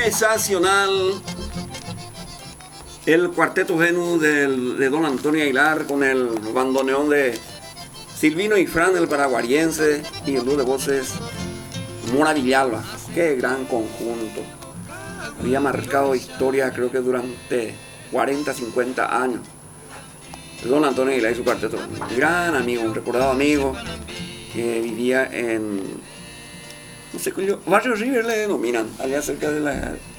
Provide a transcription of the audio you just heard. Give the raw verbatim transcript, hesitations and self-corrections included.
Sensacional. El cuarteto Venus del, de Don Antonio Aguilar con el bandoneón de Silvino y Fran, el paraguariense, y el dúo de voces Mora Villalba. Qué gran conjunto. Había marcado historia, creo que durante cuarenta, cincuenta años. Don Antonio Aguilar y su cuarteto. Un gran amigo, un recordado amigo que vivía en, no sé, Barrio River le denominan, allá cerca de la